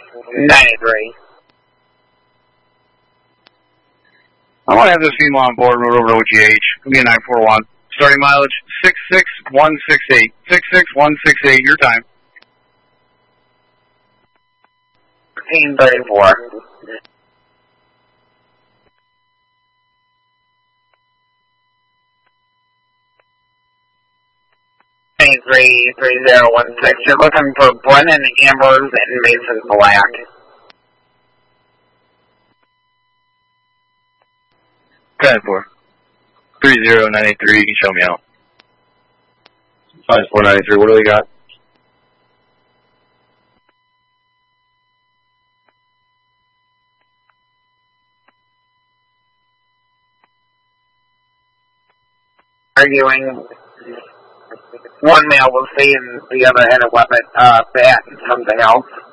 93. I want to have this female on board, road over OGH. Give me a 941. Starting mileage 66168. 66168, your time. 1534. 3016. You're looking for Brennan Ambers and Mason Black. Kind 4. 30983, you can show me out. 5493, what do we got? Arguing. One male was saying the other had a weapon, bat and something else.